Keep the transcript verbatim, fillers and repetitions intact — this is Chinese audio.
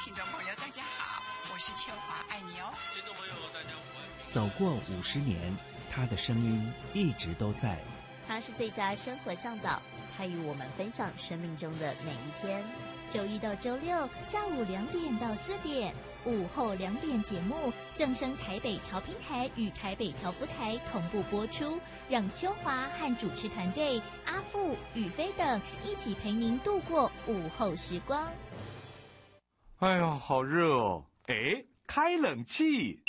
听众朋友，大家好，我是秋华，爱你哦。 听众朋友，大家午安。 走过五十年，他的声音一直都在。 他是最佳生活向导，他与我们分享生命中的每一天。 周一到周六下午两点到四点，午后两点节目正声台北调频台与台北调福台同步播出，让秋华和主持团队阿富、宇飞等一起陪您度过午后时光。 哎呀，好热哦！哎，开冷气。